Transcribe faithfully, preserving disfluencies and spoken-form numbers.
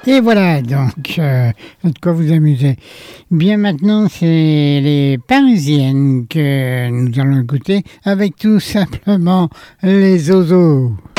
Et voilà, donc, euh, de quoi vous amuser. Bien maintenant, c'est les Parisiennes que nous allons écouter avec tout simplement les Zozos.